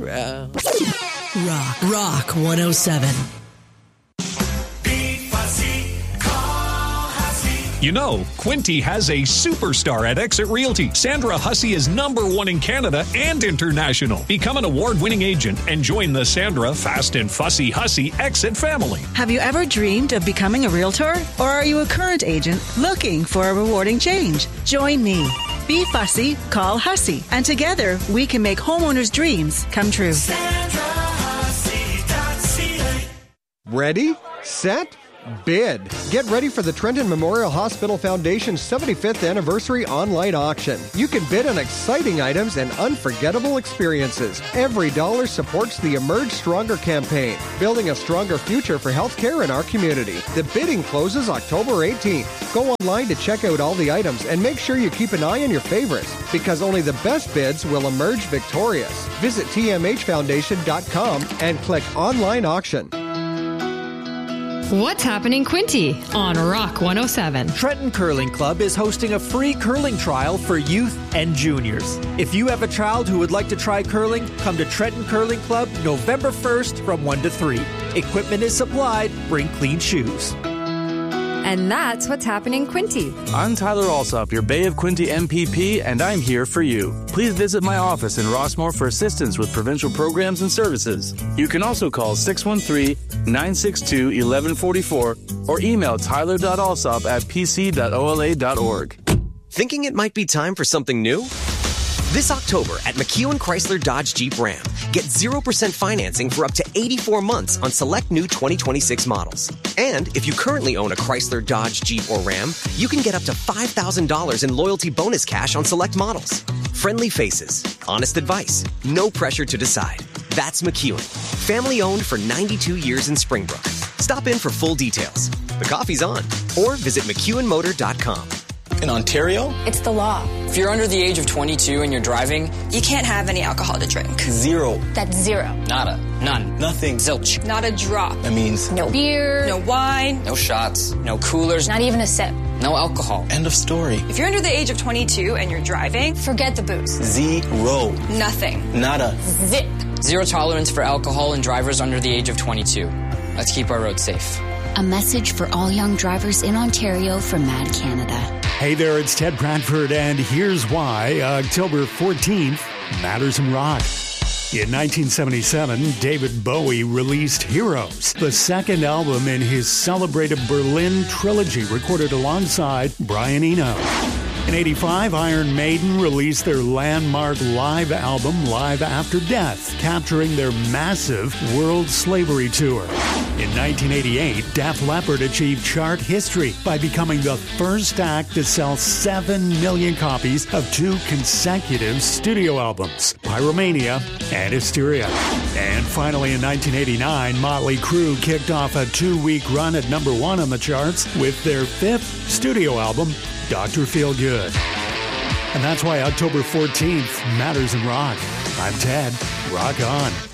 Rock 107. You know, Quinty has a superstar at Exit Realty. Sandra Hussey is #1 in Canada and international. Become an award-winning agent and join the Sandra Fast and Fussy Hussey Exit family. Have you ever dreamed of becoming a realtor? Or are you a current agent looking for a rewarding change? Join me. Be fussy, call Hussey. And together, we can make homeowners' dreams come true. Ready, set, bid. Get ready for the Trenton Memorial Hospital Foundation's 75th anniversary online auction. You can bid on exciting items and unforgettable experiences. Every dollar supports the Emerge Stronger campaign, building a stronger future for healthcare in our community. The bidding closes October 18th. Go online to check out all the items and make sure you keep an eye on your favorites, because only the best bids will emerge victorious. Visit tmhfoundation.com and click online auction. What's happening, Quinty, on Rock 107? Trenton Curling Club is hosting a free curling trial for youth and juniors. If you have a child who would like to try curling, come to Trenton Curling Club November 1st from 1 to 3. Equipment is supplied. Bring clean shoes. And that's what's happening, Quinty. I'm Tyler Alsop, your Bay of Quinty MPP, and I'm here for you. Please visit my office in Rossmore for assistance with provincial programs and services. You can also call 613-962-1144 or email tyler.alsop@pc.ola.org. Thinking it might be time for something new? This October at McEwen Chrysler Dodge Jeep Ram, get 0% financing for up to 84 months on select new 2026 models. And if you currently own a Chrysler, Dodge, Jeep, or Ram, you can get up to $5,000 in loyalty bonus cash on select models. Friendly faces, honest advice, no pressure to decide. That's McEwen. Family owned for 92 years in Springbrook. Stop in for full details. The coffee's on. Or visit McEwenMotor.com. In Ontario, it's the law. If you're under the age of 22 and you're driving, you can't have any alcohol to drink. 0. That's 0. Nada. None. Nothing. Zilch. Not a drop. That means no beer, no wine, no shots, no coolers, not even a sip. No alcohol. End of story. If you're under the age of 22 and you're driving, forget the booze. 0. Nothing. Nada. Zip. 0 tolerance for alcohol in drivers under the age of 22. Let's keep our roads safe. A message for all young drivers in Ontario from Mad Canada. Hey there, it's Ted Bradford, and here's why October 14th matters in rock. In 1977, David Bowie released Heroes, the second album in his celebrated Berlin trilogy, recorded alongside Brian Eno. In 85, Iron Maiden released their landmark live album, Live After Death, capturing their massive World Slavery Tour. In 1988, Def Leppard achieved chart history by becoming the first act to sell 7 million copies of 2 consecutive studio albums, Pyromania and Hysteria. And finally, in 1989, Motley Crue kicked off a 2-week run at #1 on the charts with their 5th studio album, Dr. Feelgood. And that's why October 14th matters in rock. I'm Ted. Rock on.